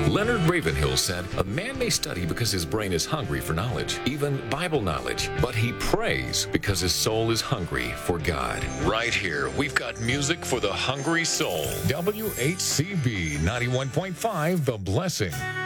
Leonard Ravenhill said, "A man may study because his brain is hungry for knowledge, even Bible knowledge, but he prays because his soul is hungry for God." Right here, we've got music for the hungry soul. WHCB 91.5, The Blessing.